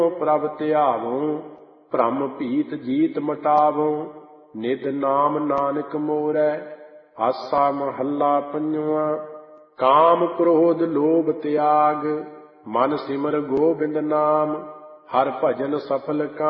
ਪ੍ਰਭ ਧਿਆਵੋ, ਭ੍ਰਮ ਭੀਤ ਜੀਤ ਮਟਾਵੋ। ਨਿਤ ਨਾਮ ਨਾਨਕ ਮੋਰੈ, ਆਸਾ ਮਹੱਲਾ ਪੰਜਵਾਂ। ਕਾਮ ਕ੍ਰੋਧ ਲੋਭ ਤਿਆਗ, ਮਨ ਸਿਮਰ ਗੋਬਿੰਦ ਨਾਮ। ਹਰਿ ਭਜਨ ਸਫਲ